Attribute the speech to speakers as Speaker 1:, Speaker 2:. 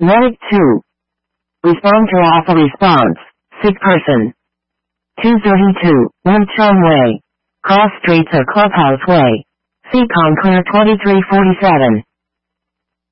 Speaker 1: Medic 2. Respond to alpha response. Sick person. 232, One Chum Way. Cross Streets or Clubhouse Way. C. Conclair 2347.